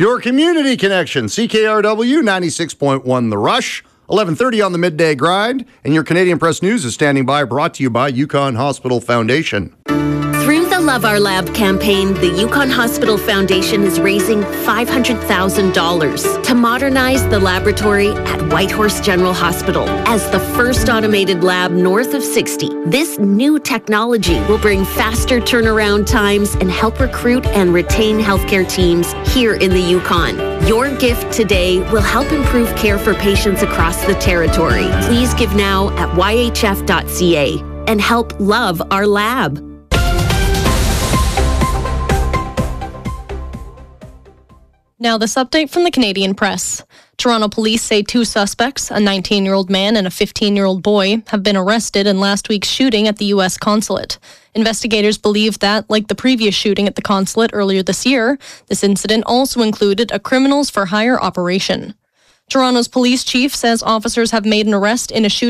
Your community connection, CKRW 96.1 The Rush, 11:30 on the midday grind. And your Canadian Press News is standing by, brought to you by Yukon Hospital Foundation. Through the Love Our Lab campaign, the Yukon Hospital Foundation is raising $500,000 to modernize the laboratory at Whitehorse General Hospital as the first automated lab north of 60. This new technology will bring faster turnaround times and help recruit and retain healthcare teams here in the Yukon. Your gift today will help improve care for patients across the territory. Please give now at yhf.ca and help love our lab. Now, this update from the Canadian Press. Toronto police say 2 suspects, a 19-year-old man and a 15-year-old boy, have been arrested in last week's shooting at the U.S. consulate. Investigators believe that, like the previous shooting at the consulate earlier this year, this incident also included a criminals for hire operation. Toronto's police chief says officers have made an arrest in a shooting